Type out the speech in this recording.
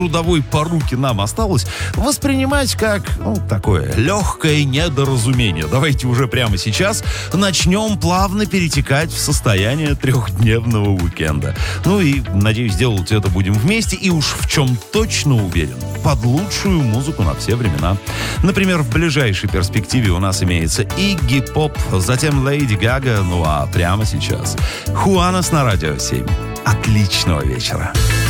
трудовой поруки нам осталось воспринимать как, такое легкое недоразумение. Давайте уже прямо сейчас начнем плавно перетекать в состояние трехдневного уикенда. И, надеюсь, делать это будем вместе и уж в чем точно уверен, под лучшую музыку на все времена. Например, в ближайшей перспективе у нас имеется Игги Поп, затем Леди Гага, а прямо сейчас Хуанес на Радио 7. Отличного вечера.